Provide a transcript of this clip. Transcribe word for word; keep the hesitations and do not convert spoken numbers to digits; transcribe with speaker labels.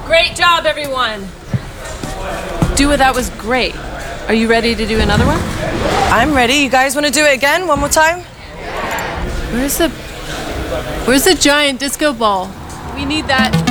Speaker 1: Great job, everyone.
Speaker 2: Dua, that was great. Are you ready to do another one?
Speaker 3: I'm ready. You guys want to do it again? One more time?
Speaker 2: Where's the... Where's the giant disco ball? We need that.